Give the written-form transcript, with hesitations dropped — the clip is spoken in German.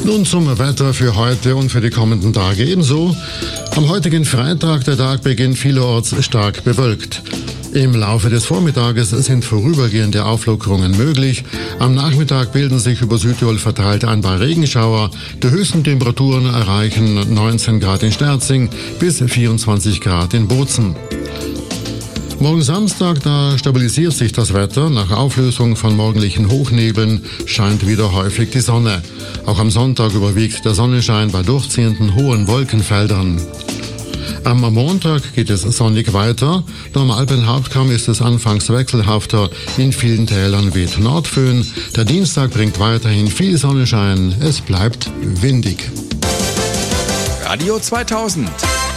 Nun zum Wetter für heute und für die kommenden Tage ebenso. Am heutigen Freitag, der Tag beginnt vielerorts stark bewölkt. Im Laufe des Vormittages sind vorübergehende Auflockerungen möglich. Am Nachmittag bilden sich über Südtirol verteilt ein paar Regenschauer. Die höchsten Temperaturen erreichen 19 Grad in Sterzing bis 24 Grad in Bozen. Morgen Samstag, da stabilisiert sich das Wetter. Nach Auflösung von morgendlichen Hochnebeln scheint wieder häufig die Sonne. Auch am Sonntag überwiegt der Sonnenschein bei durchziehenden hohen Wolkenfeldern. Am Montag geht es sonnig weiter. Nur am Alpenhauptkamm ist es anfangs wechselhafter. In vielen Tälern weht Nordföhn. Der Dienstag bringt weiterhin viel Sonnenschein. Es bleibt windig. Radio 2000.